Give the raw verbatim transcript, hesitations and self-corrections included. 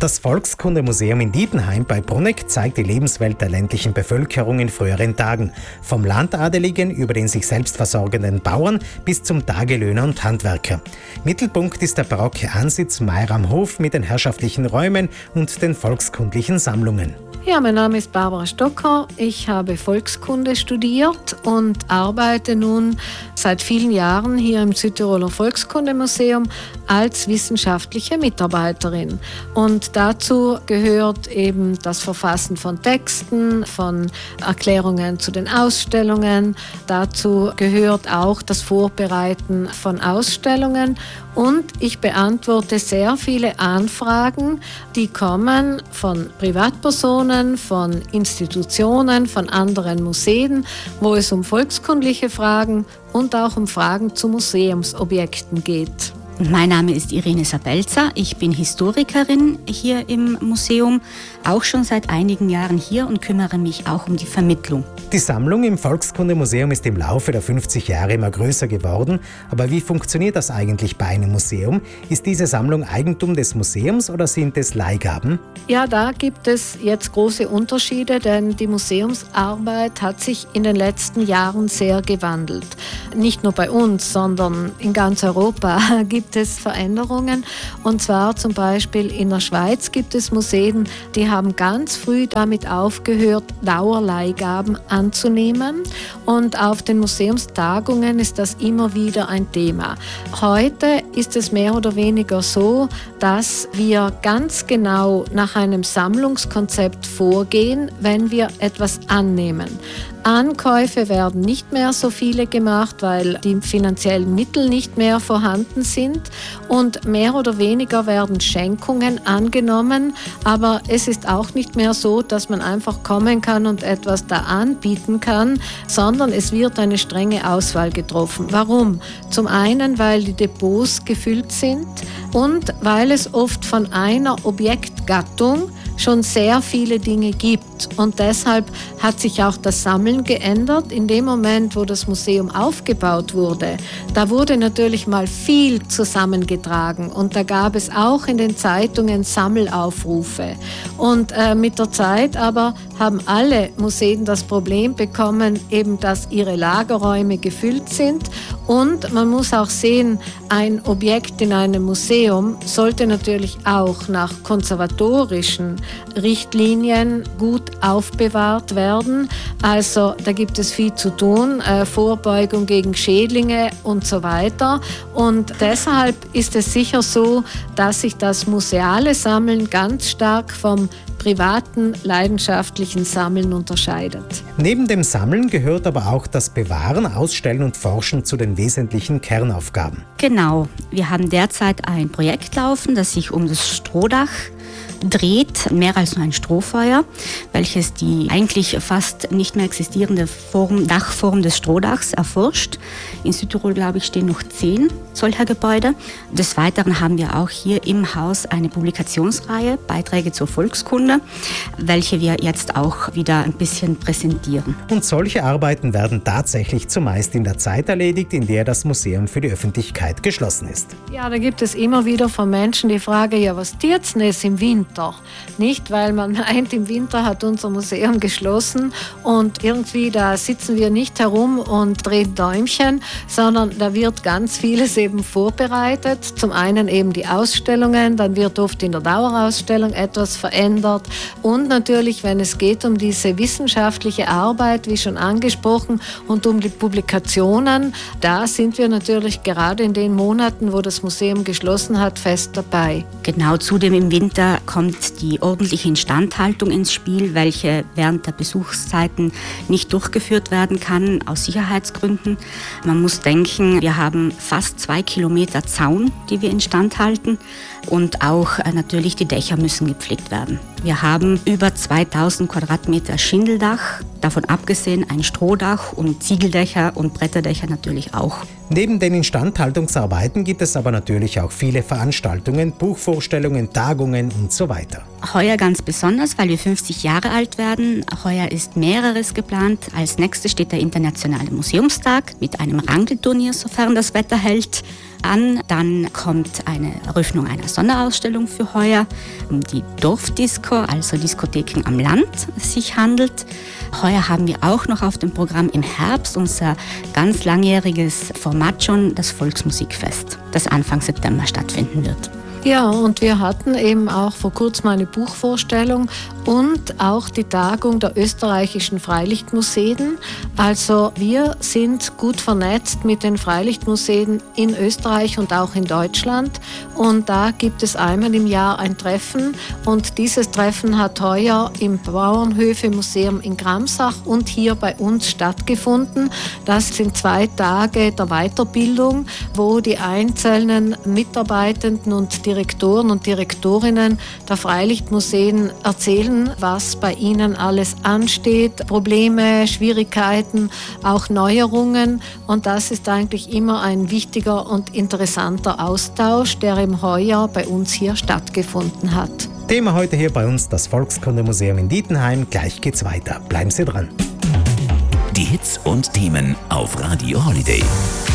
Das Volkskundemuseum in Dietenheim bei Bruneck zeigt die Lebenswelt der ländlichen Bevölkerung in früheren Tagen. Vom Landadeligen über den sich selbst versorgenden Bauern bis zum Tagelöhner und Handwerker. Mittelpunkt ist der barocke Ansitz Meier am Hof mit den herrschaftlichen Räumen und den volkskundlichen Sammlungen. Ja, mein Name ist Barbara Stocker. Ich habe Volkskunde studiert und arbeite nun seit vielen Jahren hier im Südtiroler Volkskundemuseum als wissenschaftliche Mitarbeiterin. Und dazu gehört eben das Verfassen von Texten, von Erklärungen zu den Ausstellungen. Dazu gehört auch das Vorbereiten von Ausstellungen. Und ich beantworte sehr viele Anfragen, die kommen von Privatpersonen, von Institutionen, von anderen Museen, wo es um volkskundliche Fragen und auch um Fragen zu Museumsobjekten geht. Mein Name ist Irene Sabelzer, ich bin Historikerin hier im Museum, auch schon seit einigen Jahren hier und kümmere mich auch um die Vermittlung. Die Sammlung im Volkskundemuseum ist im Laufe der fünfzig Jahre immer größer geworden. Aber wie funktioniert das eigentlich bei einem Museum? Ist diese Sammlung Eigentum des Museums oder sind es Leihgaben? Ja, da gibt es jetzt große Unterschiede, denn die Museumsarbeit hat sich in den letzten Jahren sehr gewandelt. Nicht nur bei uns, sondern in ganz Europa gibt es Veränderungen. Und zwar zum Beispiel in der Schweiz gibt es Museen, die haben ganz früh damit aufgehört, Dauerleihgaben anzunehmen. Und auf den Museumstagungen ist das immer wieder ein Thema. Heute ist es mehr oder weniger so, dass wir ganz genau nach einem Sammlungskonzept vorgehen, wenn wir etwas annehmen. Ankäufe werden nicht mehr so viele gemacht, weil die finanziellen Mittel nicht mehr vorhanden sind und mehr oder weniger werden Schenkungen angenommen, aber es ist auch nicht mehr so, dass man einfach kommen kann und etwas da anbieten kann, sondern es wird eine strenge Auswahl getroffen. Warum? Zum einen, weil die Depots gefüllt sind und weil es oft von einer Objektgattung schon sehr viele Dinge gibt. Und deshalb hat sich auch das Sammeln geändert. In dem Moment, wo das Museum aufgebaut wurde, da wurde natürlich mal viel zusammengetragen und da gab es auch in den Zeitungen Sammelaufrufe. Und äh, mit der Zeit aber haben alle Museen das Problem bekommen, eben dass ihre Lagerräume gefüllt sind. Und man muss auch sehen, ein Objekt in einem Museum sollte natürlich auch nach konservatorischen Richtlinien gut aufbewahrt werden. Also da gibt es viel zu tun, äh, Vorbeugung gegen Schädlinge und so weiter. Und deshalb ist es sicher so, dass sich das museale Sammeln ganz stark vom privaten, leidenschaftlichen Sammeln unterscheidet. Neben dem Sammeln gehört aber auch das Bewahren, Ausstellen und Forschen zu den wesentlichen Kernaufgaben. Genau, wir haben derzeit ein Projekt laufen, das sich um das Strohdach dreht, mehr als nur ein Strohfeuer, welches die eigentlich fast nicht mehr existierende Form, Dachform des Strohdachs erforscht. In Südtirol, glaube ich, stehen noch zehn solcher Gebäude. Des Weiteren haben wir auch hier im Haus eine Publikationsreihe, Beiträge zur Volkskunde, welche wir jetzt auch wieder ein bisschen präsentieren. Und solche Arbeiten werden tatsächlich zumeist in der Zeit erledigt, in der das Museum für die Öffentlichkeit geschlossen ist. Ja, da gibt es immer wieder von Menschen die Frage, ja, was tut denn es im Winter? Nicht, weil man meint, im Winter hat unser Museum geschlossen und irgendwie da sitzen wir nicht herum und drehen Däumchen, sondern da wird ganz vieles eben vorbereitet. Zum einen eben die Ausstellungen, dann wird oft in der Dauerausstellung etwas verändert und natürlich, wenn es geht um diese wissenschaftliche Arbeit, wie schon angesprochen, und um die Publikationen, da sind wir natürlich gerade in den Monaten, wo das Museum geschlossen hat, fest dabei. Genau, zudem im Winter kommt die ordentliche Instandhaltung ins Spiel, welche während der Besuchszeiten nicht durchgeführt werden kann, aus Sicherheitsgründen. Man muss denken, wir haben fast zwei Kilometer Zaun, die wir instand halten, und auch äh, natürlich die Dächer müssen gepflegt werden. Wir haben über zweitausend Quadratmeter Schindeldach, davon abgesehen ein Strohdach und Ziegeldächer und Bretterdächer natürlich auch. Neben den Instandhaltungsarbeiten gibt es aber natürlich auch viele Veranstaltungen, Buchvorstellungen, Tagungen und so weiter. Heuer ganz besonders, weil wir fünfzig Jahre alt werden. Heuer ist mehreres geplant. Als nächstes steht der Internationale Museumstag mit einem Rangelturnier, sofern das Wetter hält. an. Dann kommt eine Eröffnung einer Sonderausstellung für heuer, um die Dorfdisco, also Diskotheken am Land, sich handelt. Heuer haben wir auch noch auf dem Programm im Herbst unser ganz langjähriges Format schon, das Volksmusikfest, das Anfang September stattfinden wird. Ja, und wir hatten eben auch vor kurzem eine Buchvorstellung und auch die Tagung der österreichischen Freilichtmuseen. Also wir sind gut vernetzt mit den Freilichtmuseen in Österreich und auch in Deutschland. Und da gibt es einmal im Jahr ein Treffen. Und dieses Treffen hat heuer im Bauernhöfe-Museum in Gramsach und hier bei uns stattgefunden. Das sind zwei Tage der Weiterbildung, wo die einzelnen Mitarbeitenden und die Direktoren und Direktorinnen der Freilichtmuseen erzählen, was bei ihnen alles ansteht, Probleme, Schwierigkeiten, auch Neuerungen. Und das ist eigentlich immer ein wichtiger und interessanter Austausch, der im Heujahr bei uns hier stattgefunden hat. Thema heute hier bei uns das Volkskundemuseum in Dietenheim. Gleich geht's weiter. Bleiben Sie dran. Die Hits und Themen auf Radio Holiday.